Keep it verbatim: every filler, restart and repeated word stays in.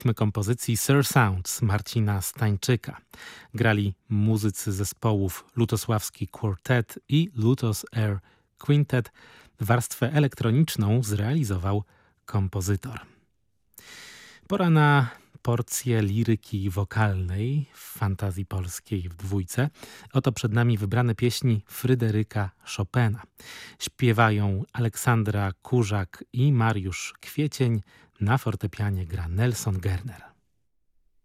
kompozycji Sursounds Marcina Stańczyka. Grali muzycy zespołów Lutosławski Quartet i Lutos Air Quintet. Warstwę elektroniczną zrealizował kompozytor. Pora na porcję liryki wokalnej w fantazji polskiej w dwójce. Oto przed nami wybrane pieśni Fryderyka Chopina. Śpiewają Aleksandra Kurzak i Mariusz Kwiecień. Na fortepianie gra Nelson Gerner.